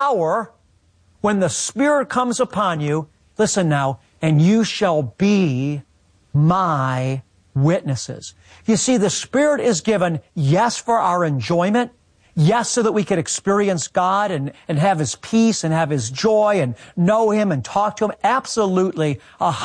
power when the Spirit comes upon you, listen now, and you shall be my witnesses. You see, the Spirit is given, yes, for our enjoyment, yes, so that we could experience God and have His peace and have His joy and know Him and talk to Him. Absolutely,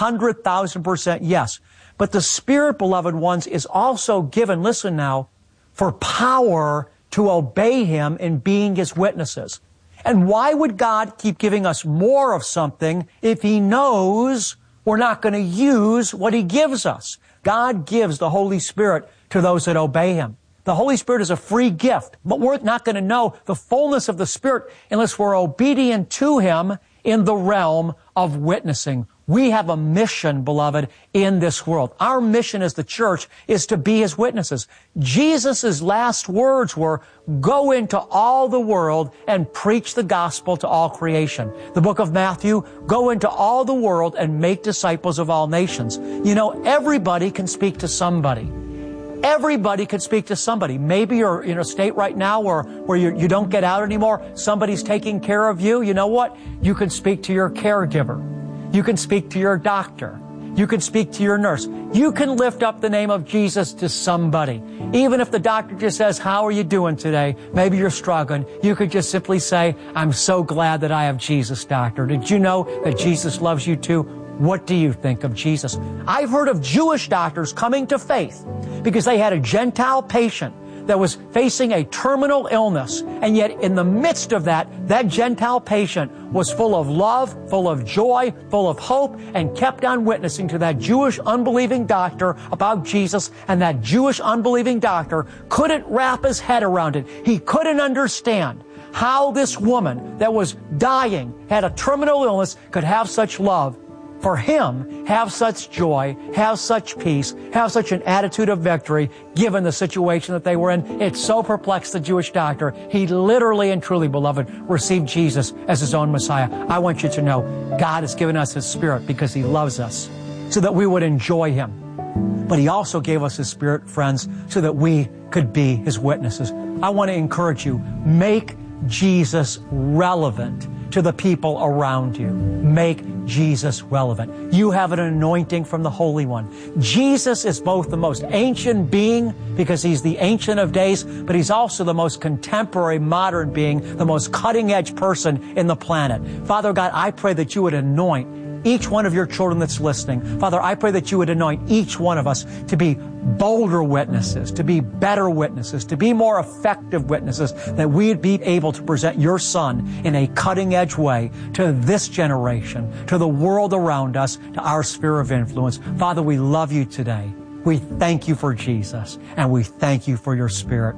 100,000% yes. But the Spirit, beloved ones, is also given, listen now, for power to obey Him in being His witnesses. And why would God keep giving us more of something if He knows we're not going to use what He gives us? God gives the Holy Spirit to those that obey Him. The Holy Spirit is a free gift, but we're not going to know the fullness of the Spirit unless we're obedient to Him in the realm of witnessing. We have a mission, beloved, in this world. Our mission as the church is to be His witnesses. Jesus' last words were, go into all the world and preach the gospel to all creation. The book of Matthew, go into all the world and make disciples of all nations. You know, everybody can speak to somebody. Everybody could speak to somebody. Maybe you're in a state right now where you don't get out anymore. Somebody's taking care of you. You know what? You can speak to your caregiver. You can speak to your doctor. You can speak to your nurse. You can lift up the name of Jesus to somebody. Even if the doctor just says, how are you doing today? Maybe you're struggling. You could just simply say, I'm so glad that I have Jesus, doctor. Did you know that Jesus loves you too? What do you think of Jesus? I've heard of Jewish doctors coming to faith because they had a Gentile patient that was facing a terminal illness, and yet in the midst of that Gentile patient was full of love, full of joy, full of hope, and kept on witnessing to that Jewish unbelieving doctor about Jesus, and that Jewish unbelieving doctor couldn't wrap his head around it. He couldn't understand how this woman that was dying, had a terminal illness, could have such love for him, have such joy, have such peace, have such an attitude of victory, given the situation that they were in. It so perplexed the Jewish doctor. He literally and truly, beloved, received Jesus as his own Messiah. I want you to know God has given us His Spirit because He loves us, so that we would enjoy Him. But He also gave us His Spirit, friends, so that we could be His witnesses. I want to encourage you, make Jesus relevant to the people around you. Make Jesus relevant. You have an anointing from the Holy One. Jesus is both the most ancient being, because He's the Ancient of Days, but He's also the most contemporary, modern being, the most cutting-edge person in the planet. Father God, I pray that You would anoint each one of Your children that's listening. Father, I pray that You would anoint each one of us to be bolder witnesses, to be better witnesses, to be more effective witnesses, that we'd be able to present Your Son in a cutting-edge way to this generation, to the world around us, to our sphere of influence. Father, we love You today. We thank You for Jesus, and we thank You for Your Spirit.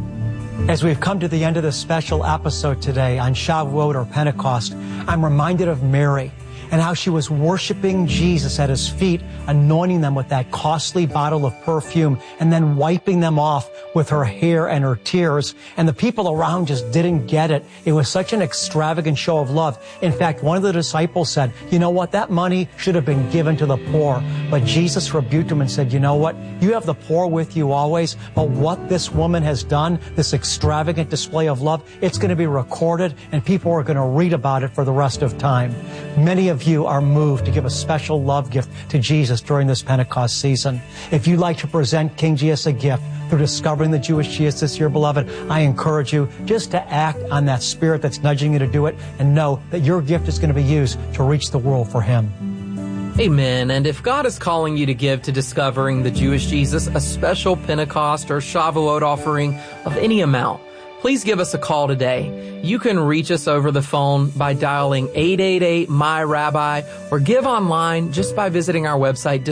As we've come to the end of this special episode today on Shavuot or Pentecost, I'm reminded of Mary and how she was worshiping Jesus at His feet, anointing them with that costly bottle of perfume and then wiping them off with her hair and her tears. And the people around just didn't get it. It was such an extravagant show of love. In fact, one of the disciples said, you know what, that money should have been given to the poor. But Jesus rebuked him and said, you know what, you have the poor with you always, but what this woman has done, this extravagant display of love, it's going to be recorded and people are going to read about it for the rest of time. Many of you are moved to give a special love gift to Jesus during this Pentecost season. If you'd like to present King Jesus a gift through discovering the Jewish Jesus this year, beloved, I encourage you just to act on that spirit that's nudging you to do it, and know that your gift is going to be used to reach the world for Him. Amen. And if God is calling you to give to discovering the Jewish Jesus a special Pentecost or Shavuot offering of any amount, please give us a call today. You can reach us over the phone by dialing 888-MY-RABBI or give online just by visiting our website,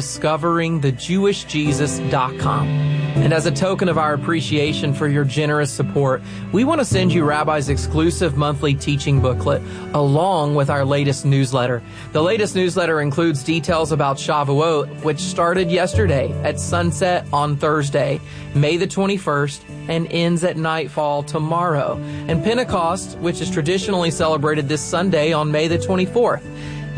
discoveringthejewishjesus.com. And as a token of our appreciation for your generous support, we want to send you Rabbi's exclusive monthly teaching booklet along with our latest newsletter. The latest newsletter includes details about Shavuot, which started yesterday at sunset on Thursday, May the 21st, and ends at nightfall tomorrow, and Pentecost, which is traditionally celebrated this Sunday on May the 24th.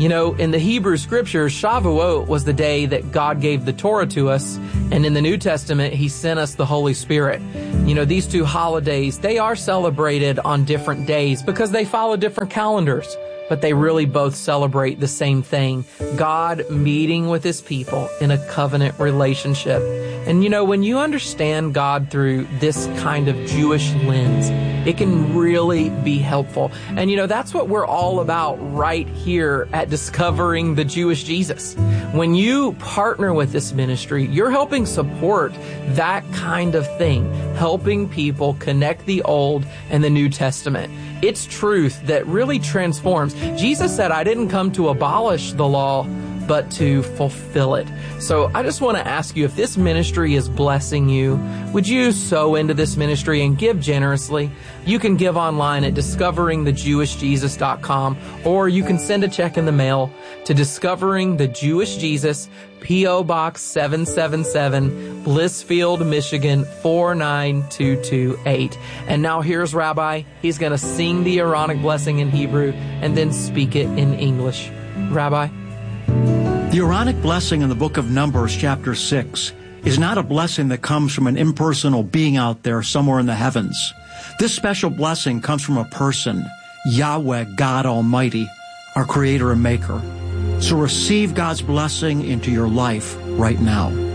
You know, in the Hebrew scriptures, Shavuot was the day that God gave the Torah to us, and in the New Testament, He sent us the Holy Spirit. You know, these two holidays, they are celebrated on different days because they follow different calendars, but they really both celebrate the same thing, God meeting with His people in a covenant relationship. And you know, when you understand God through this kind of Jewish lens, it can really be helpful. And you know, that's what we're all about right here at Discovering the Jewish Jesus. When you partner with this ministry, you're helping support that kind of thing, helping people connect the Old and the New Testament. It's truth that really transforms. Jesus said, I didn't come to abolish the law, but to fulfill it. So I just want to ask you, if this ministry is blessing you, would you sow into this ministry and give generously? You can give online at discoveringthejewishjesus.com, or you can send a check in the mail to Discovering the Jewish Jesus, P.O. Box 777, Blissfield, Michigan 49228. And now here's Rabbi. He's going to sing the Aaronic blessing in Hebrew and then speak it in English. Rabbi? The Aaronic blessing in the book of Numbers, chapter 6, is not a blessing that comes from an impersonal being out there somewhere in the heavens. This special blessing comes from a person, Yahweh, God Almighty, our Creator and Maker. So receive God's blessing into your life right now.